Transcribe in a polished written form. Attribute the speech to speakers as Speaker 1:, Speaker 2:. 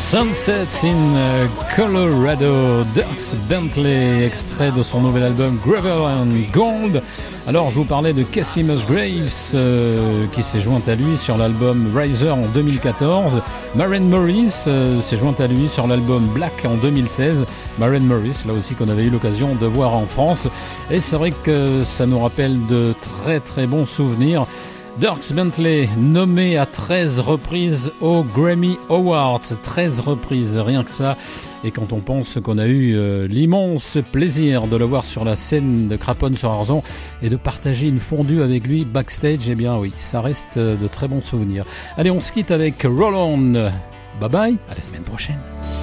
Speaker 1: Sunsets in Colorado, Dierks Bentley, extrait de son nouvel album Gravel and Gold. Alors je vous parlais de Cassie Musgraves qui s'est jointe à lui sur l'album Riser en 2014. Maren Morris s'est jointe à lui sur l'album Black en 2016. Maren Morris, là aussi qu'on avait eu l'occasion de voir en France. Et c'est vrai que ça nous rappelle de très très bons souvenirs. Dierks Bentley, nommé à 13 reprises aux Grammy Awards, 13 reprises, rien que ça. Et quand on pense qu'on a eu l'immense plaisir de le voir sur la scène de Craponne-sur-Arzon et de partager une fondue avec lui backstage, eh bien oui, ça reste de très bons souvenirs. Allez, on se quitte avec Roland. Bye bye, à la semaine prochaine.